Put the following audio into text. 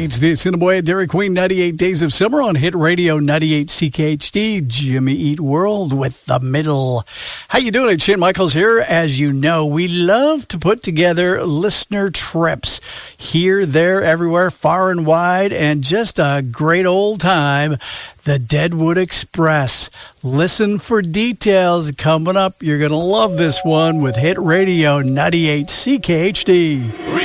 It's the Assiniboia Dairy Queen 98 Days of Summer on Hit Radio 98 CKHD. Jimmy Eat World with the middle. How you doing? It's Shane Michaels here. As you know, we love to put together listener trips here, there, everywhere, far and wide, and just a great old time. The Deadwood Express. Listen for details coming up. You're going to love this one with Hit Radio 98 CKHD.